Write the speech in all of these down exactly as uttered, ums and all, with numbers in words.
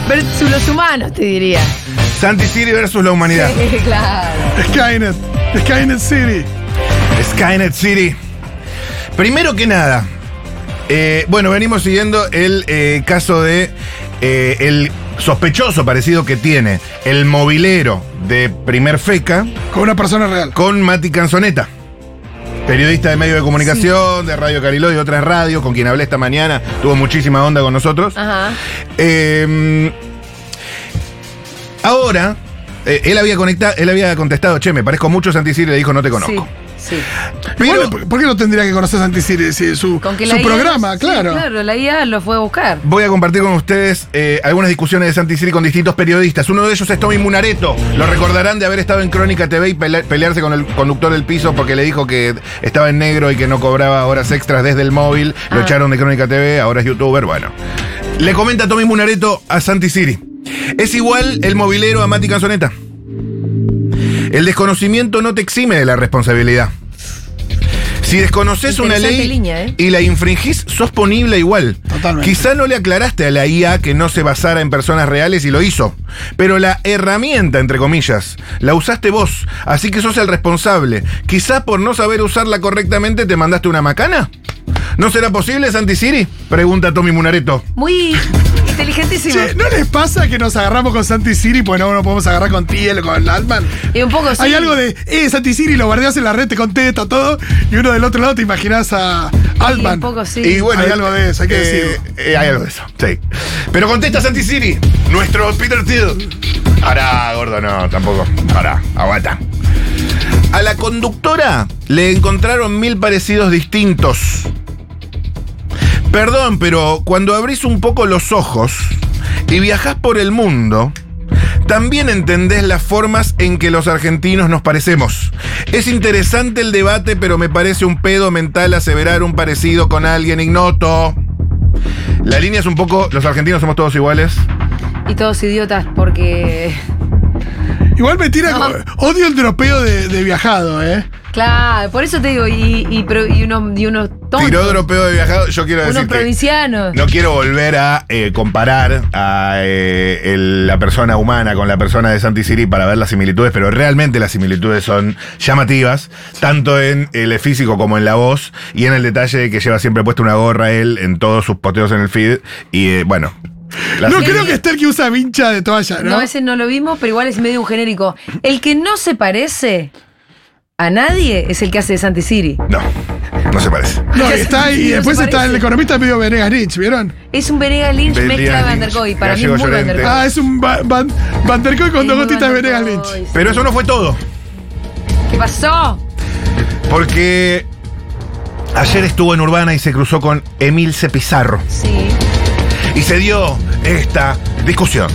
Versus los humanos, te diría. Santi Siri versus la humanidad. Sí, claro. Skynet. Skynet City. Skynet City. Primero que nada, eh, bueno, venimos siguiendo el eh, caso de eh, el sospechoso parecido que tiene el mobilero de Primer Feca Con una persona real. con Mati Canzoneta, periodista de medios de comunicación, sí. de Radio Cariló y otras radios, con quien hablé esta mañana, tuvo muchísima onda con nosotros. Ajá. Eh, ahora, eh, él había conectado, él había contestado, che, me parezco mucho a Santi Siri, y le dijo, no te conozco. Sí. Sí. Pero, Bueno, ¿por por qué no tendría que conocer Santi Siri? Si su Con que su la programa, I A, claro. Sí, claro, la I A lo fue a buscar. voy a compartir con ustedes eh, algunas discusiones de Santi Siri con distintos periodistas. Uno de ellos es Tommy Munareto. Lo recordarán de haber estado en Crónica T V y pele pelearse con el conductor del piso porque le dijo que estaba en negro y que no cobraba horas extras desde el móvil. Lo Ah. echaron de Crónica T V, ahora es youtuber. Bueno, le comenta Tommy Munareto a Santi Siri: es igual el mobilero a Mati Canzoneta. El desconocimiento no te exime de la responsabilidad. Si desconoces una Interesante ley línea, ¿eh? y la infringís, sos punible igual. Totalmente. Quizá no le aclaraste a la I A que no se basara en personas reales y lo hizo. Pero la herramienta, entre comillas, la usaste vos. Así que sos el responsable. Quizá por no saber usarla correctamente te mandaste una macana. ¿No será posible, Santi Siri? Pregunta Tommy Munareto. Muy inteligentísimo. Che, ¿no les pasa que nos agarramos con Santi Siri pues no nos podemos agarrar con Tiel o con Altman? Y un poco sí. Hay algo de, eh, Santi Siri, lo guardeas en la red, te contesta todo, y uno del otro lado te imaginas a Altman. un poco sí. Y bueno, Hay algo de eso, hay que eh, decirlo. eh, hay algo de eso, sí. Pero contesta Santi Siri, nuestro Peter Thiel. Pará, gordo, no, tampoco. Pará, aguanta. A la conductora le encontraron mil parecidos distintos. Perdón, pero cuando abrís un poco los ojos y viajás por el mundo, también entendés las formas en que los argentinos nos parecemos. Es interesante el debate, pero me parece un pedo mental aseverar un parecido con alguien ignoto. La línea es un poco, los argentinos somos todos iguales. Y todos idiotas porque... Igual me tira No. como- odio el dropeo de, de viajado, ¿eh? Claro, por eso te digo, y, y, pro- y uno, y uno tonto. Tiró dropeo de viajado, yo quiero Unos decir que provincianos. no quiero volver a eh, comparar a eh, el- la persona humana con la persona de Santi Siri para ver las similitudes, pero realmente las similitudes son llamativas, tanto en el físico como en la voz, y en el detalle de que lleva siempre puesta una gorra él en todos sus posteos en el feed, y eh, bueno. la No simil- creo que esté el que usa vincha de toalla, ¿no? No, ese no lo vimos, pero igual es medio un genérico. El que no se parece a nadie es el que hace de Santi Siri. No, no se parece. No, y, Ese está, sí y no después se está parece. el economista medio Venegas Lynch, ¿vieron? Es un Venegas Lynch Venegas mezcla de Lynch, Van der Goy. Para mí es Gallego muy Van der Llorente. Goy. Ah, es un Van, Van, Van der Koy con Es dos muy gotitas de Van der Venegas Goy, Lynch. sí. Pero eso no fue todo, ¿Qué pasó? porque ayer estuvo en Urbana y se cruzó con Emilce Pizarro, Sí. y se dio esta discusión.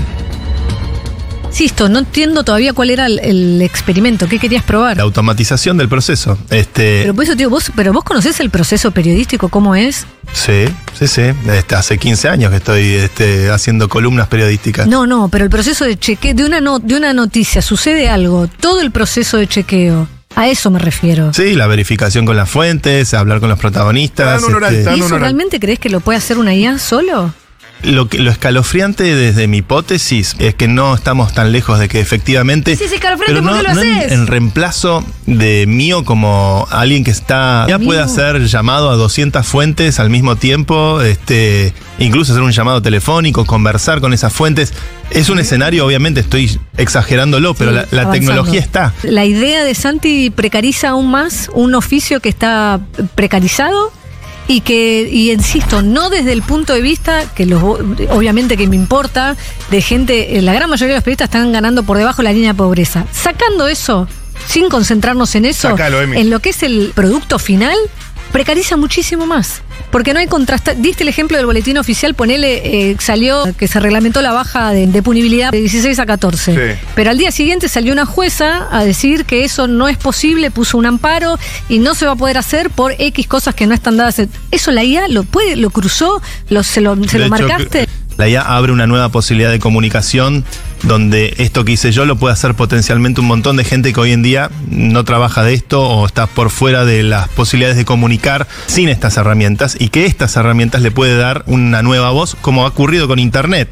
Insisto, no entiendo todavía cuál era el, el experimento, qué querías probar. La automatización del proceso. Este, Pero por eso te digo, vos, pero vos conocés el proceso periodístico, cómo es. sí, sí, sí. Este, hace quince años que estoy este, haciendo columnas periodísticas. No, no, pero el proceso de chequeo, de una, no, de una noticia, sucede algo, todo el proceso de chequeo, a eso me refiero. Sí, la verificación con las fuentes, hablar con los protagonistas. Te dan un oral, este, te dan ¿Y un eso oral. realmente crees que lo puede hacer una I A solo? Lo, que, lo escalofriante desde mi hipótesis es que no estamos tan lejos de que efectivamente... Sí, es escalofriante, pero ¿por no, qué lo no en, haces? en reemplazo de mío como alguien que está... Ya Amigo. puede hacer llamado a doscientas fuentes al mismo tiempo, este, incluso hacer un llamado telefónico, conversar con esas fuentes. Es un escenario, obviamente estoy exagerándolo, pero Sí, la, la avanzando. tecnología está. La idea de Santi precariza aún más un oficio que está precarizado y que, y insisto, no desde el punto de vista, que los, obviamente que me importa, de gente, la gran mayoría de los periodistas están ganando por debajo de la línea de pobreza. Sacando eso, sin concentrarnos en eso, Sácalo, Emi. en lo que es el producto final, precariza muchísimo más. Porque no hay contraste. Diste el ejemplo del boletín oficial, ponele, eh, salió que se reglamentó la baja de, de punibilidad de dieciséis a catorce. Sí. Pero al día siguiente salió una jueza a decir que eso no es posible, puso un amparo y no se va a poder hacer por X cosas que no están dadas. Eso la I A lo puede, lo cruzó, lo, se lo, se De lo hecho, marcaste. La I A abre una nueva posibilidad de comunicación donde esto que hice yo lo puede hacer potencialmente un montón de gente que hoy en día no trabaja de esto o está por fuera de las posibilidades de comunicar sin estas herramientas, y que estas herramientas le puede dar una nueva voz, como ha ocurrido con Internet.